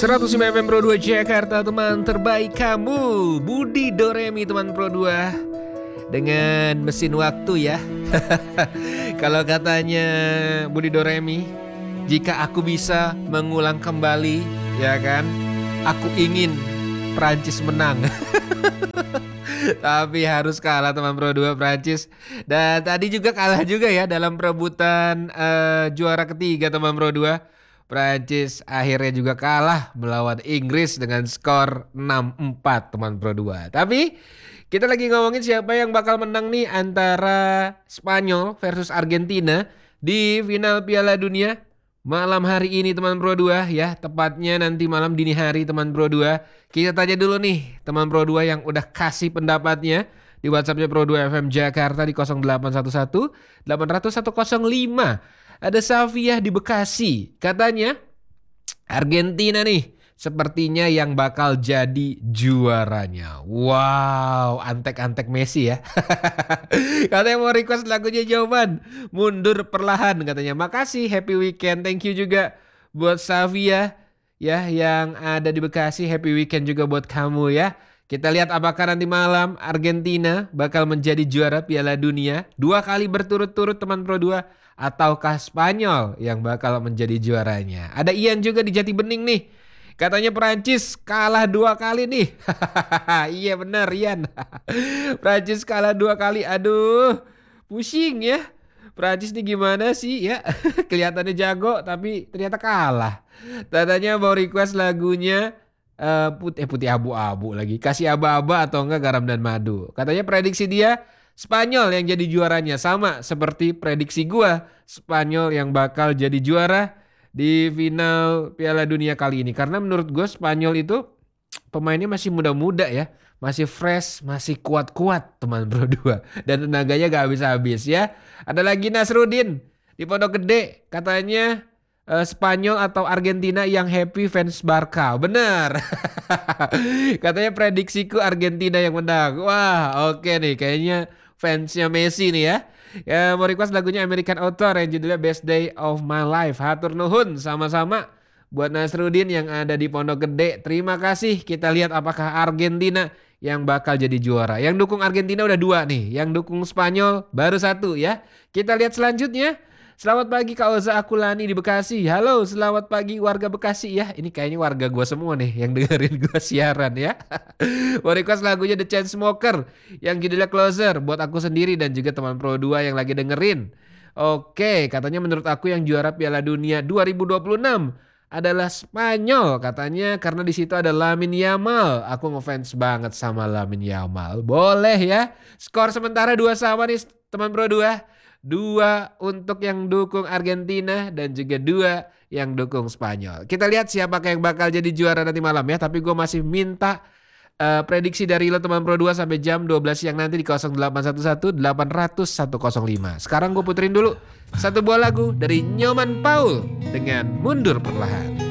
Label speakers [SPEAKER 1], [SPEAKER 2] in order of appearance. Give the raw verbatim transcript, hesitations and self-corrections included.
[SPEAKER 1] seratus lima F M Pro dua Jakarta, teman terbaik kamu. Budi Doremi teman Pro dua. Dengan mesin waktu ya. Kalau katanya Budi Doremi, jika aku bisa mengulang kembali, ya kan, aku ingin Prancis menang. Tapi harus kalah teman Pro dua Prancis. Dan tadi juga kalah juga ya dalam perebutan uh, juara ketiga teman Pro dua. Prancis akhirnya juga kalah melawan Inggris dengan skor enam empat teman Pro dua. Tapi kita lagi ngomongin siapa yang bakal menang nih antara Spanyol versus Argentina di final Piala Dunia malam hari ini teman Pro dua ya. Tepatnya nanti malam dini hari teman Pro dua. Kita tanya dulu nih teman Pro dua yang udah kasih pendapatnya di WhatsAppnya Pro dua F M Jakarta di nol delapan satu satu delapan nol nol satu nol lima. Ada Safiah di Bekasi. Katanya Argentina nih sepertinya yang bakal jadi juaranya. Wow, antek-antek Messi ya. Katanya mau request lagunya jawaban mundur perlahan katanya. Makasih, happy weekend. Thank you juga buat Safiah ya yang ada di Bekasi. Happy weekend juga buat kamu ya. Kita lihat apakah nanti malam Argentina bakal menjadi juara Piala Dunia dua kali berturut-turut teman Pro dua, ataukah Spanyol yang bakal menjadi juaranya. Ada Ian juga di Jati Bening nih. Katanya Prancis kalah dua kali nih. Iya benar Ian. Prancis kalah dua kali. Aduh, pusing ya. Prancis nih gimana sih ya. Kelihatannya jago tapi ternyata kalah. Katanya mau request lagunya Uh, putih, eh, putih abu-abu lagi. Kasih aba-aba atau enggak garam dan madu. Katanya prediksi dia Spanyol yang jadi juaranya. Sama seperti prediksi gua, Spanyol yang bakal jadi juara di final Piala Dunia kali ini. Karena menurut gua Spanyol itu pemainnya masih muda-muda ya. Masih fresh, masih kuat-kuat teman Pro dua. Dan tenaganya gak habis-habis ya. Ada lagi Nasrudin di Pondok Gede. Katanya Uh, Spanyol atau Argentina yang happy fans Barca. Bener. Katanya prediksiku Argentina yang menang. Wah oke okay nih. Kayaknya fansnya Messi nih ya. Ya mau request lagunya American Author yang judulnya Best Day of My Life. Hatur nuhun sama-sama buat Nasrudin yang ada di Pondok Gede. Terima kasih. Kita lihat apakah Argentina yang bakal jadi juara. Yang dukung Argentina udah dua nih. Yang dukung Spanyol baru satu ya. Kita lihat selanjutnya. Selamat pagi Kak Oza Akulani di Bekasi. Halo, selamat pagi warga Bekasi ya. Ini kayaknya warga gue semua nih yang dengerin gue siaran ya. Mau request lagunya The Chainsmokers yang judulnya Closer buat aku sendiri dan juga teman Pro dua yang lagi dengerin. Oke, katanya menurut aku yang juara Piala Dunia dua ribu dua puluh enam adalah Spanyol katanya karena di situ ada Lamine Yamal. Aku ngefans banget sama Lamine Yamal. Boleh ya. Skor sementara dua sama nih teman Pro dua. Dua untuk yang dukung Argentina dan juga dua yang dukung Spanyol. Kita lihat siapakah yang bakal jadi juara nanti malam ya. Tapi gue masih minta uh, prediksi dari lo teman Pro dua sampai jam dua belas siang nanti di nol delapan satu satu delapan nol nol satu nol lima. Sekarang gue puterin dulu satu buah lagu dari Nyoman Paul dengan Mundur Perlahan.